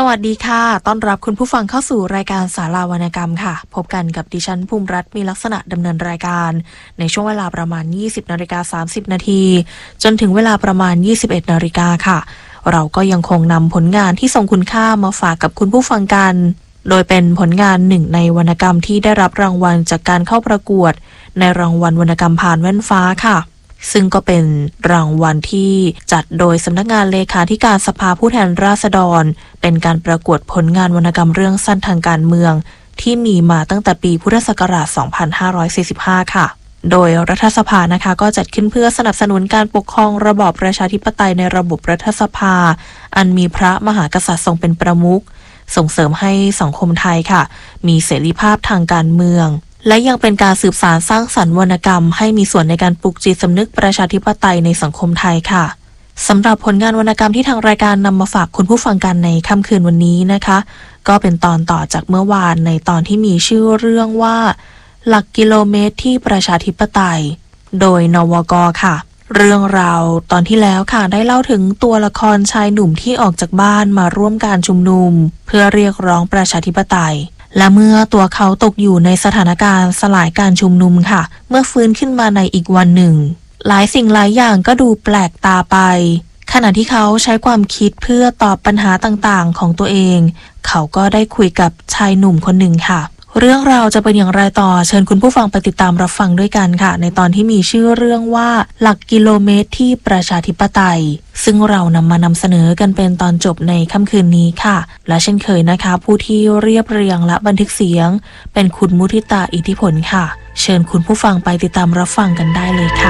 วัสดีค่ะต้อนรับคุณผู้ฟังเข้าสู่รายการสาราวรรณกรรมค่ะพบกันกับดิฉันภูมิรัตน์มีลักษณะดำเนินรายการในช่วงเวลาประมาณ 20:30 นาทีจนถึงเวลาประมาณ 21 นาฬิกาค่ะเราก็ยังคงนำผลงานที่ทรงคุณค่ามาฝากกับคุณผู้ฟังกันโดยเป็นผลงานหนึ่งในวรรณกรรมที่ได้รับรางวัลจากการเข้าประกวดในรางวัลวรรณกรรมผ่านแว่นฟ้าค่ะซึ่งก็เป็นรางวัลที่จัดโดยสำนักงานเลขาธิการสภาผู้แทนราษฎรเป็นการประกวดผลงานวรรณกรรมเรื่องสั้นทางการเมืองที่มีมาตั้งแต่ปีพุทธศักราช 2545 ค่ะโดยรัฐสภานะคะก็จัดขึ้นเพื่อสนับสนุนการปกครองระบอบประชาธิปไตยในระบบรัฐสภาอันมีพระมหากษัตริย์ทรงเป็นประมุขส่งเสริมให้สังคมไทยค่ะมีเสรีภาพทางการเมืองและยังเป็นการสืบสานสร้างสรรค์วรรณกรรมให้มีส่วนในการปลุกจิตสำนึกประชาธิปไตยในสังคมไทยค่ะสำหรับผลงานวรรณกรรมที่ทางรายการนำมาฝากคุณผู้ฟังกันในค่ำคืนวันนี้นะคะก็เป็นตอนต่อจากเมื่อวานในตอนที่มีชื่อเรื่องว่าหลักกิโลเมตรที่ประชาธิปไตยโดยนวก.ค่ะเรื่องราวตอนที่แล้วค่ะได้เล่าถึงตัวละครชายหนุ่มที่ออกจากบ้านมาร่วมการชุมนุมเพื่อเรียกร้องประชาธิปไตยและเมื่อตัวเขาตกอยู่ในสถานการณ์สลายการชุมนุมค่ะเมื่อฟื้นขึ้นมาในอีกวันหนึ่งหลายสิ่งหลายอย่างก็ดูแปลกตาไปขณะที่เขาใช้ความคิดเพื่อตอบปัญหาต่างๆของตัวเองเขาก็ได้คุยกับชายหนุ่มคนหนึ่งค่ะเรื่องราวจะเป็นอย่างไรต่อเชิญคุณผู้ฟังไปติดตามรับฟังด้วยกันค่ะในตอนที่มีชื่อเรื่องว่าหลักกิโลเมตรที่ประชาธิปไตยซึ่งเรามานำเสนอกันเป็นตอนจบในค่ำคืนนี้ค่ะและเช่นเคยนะคะผู้ที่เรียบเรียงและบันทึกเสียงเป็นคุณมุทิตาอิทธิผลค่ะเชิญคุณผู้ฟังไปติดตามรับฟังกันได้เลยค่ะ